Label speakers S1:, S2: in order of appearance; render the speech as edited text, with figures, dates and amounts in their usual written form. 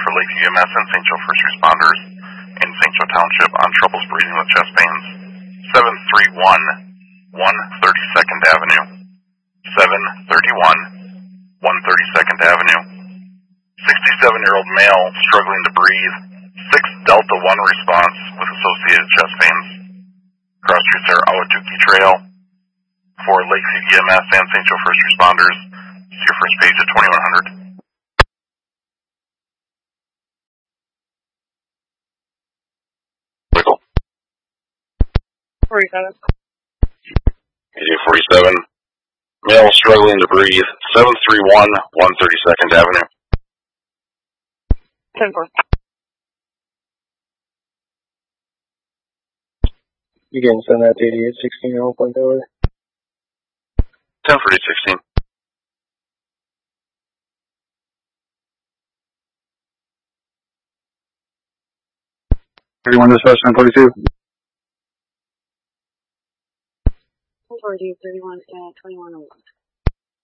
S1: for Lakeview EMS and St. Joe first responders in St. Joe Township on troubles breathing with chest pains. 731 132nd Avenue. 731 132nd Avenue. 67-year-old male struggling to breathe. 6 Delta 1 response with associated chest pains. Cross streets are Ahwatukee Trail. For Lakeview EMS and St. Joe first responders, see your first page at 2100. Wiggle.
S2: 47.
S1: AJ 47. Male struggling to breathe. 731 132nd Avenue.
S2: 10-4.
S3: You can send that to 8816 point over.
S1: 10 for 816.
S3: Dispatch 942.
S2: 10-4, 31 at 2101.